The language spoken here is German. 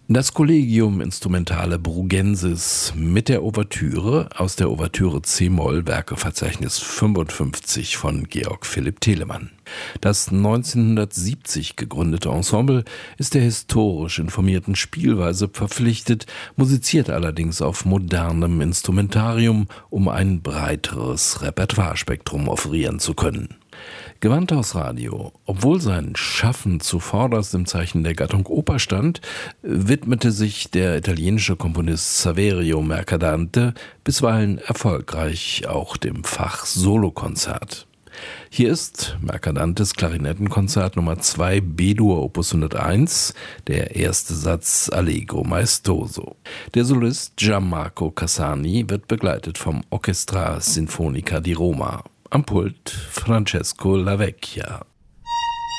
Das Collegium Instrumentale Brugensis mit der Ouvertüre aus der Ouvertüre c-Moll Werkeverzeichnis 55 von Georg Philipp Telemann. Das 1970 gegründete Ensemble ist der historisch informierten Spielweise verpflichtet, musiziert allerdings auf modernem Instrumentarium, um ein breiteres Repertoirespektrum offerieren zu können. Gewandhausradio, obwohl sein Schaffen zuvorderst im Zeichen der Gattung Oper stand, widmete sich der italienische Komponist Saverio Mercadante bisweilen erfolgreich auch dem Fach Solokonzert. Hier ist Mercadantes Klarinettenkonzert Nummer 2 B-Dur Opus 101, der erste Satz Allegro maestoso. Der Solist Gianmarco Cassani wird begleitet vom Orchestra Sinfonica di Roma. Am Pult Francesco Lavecchia.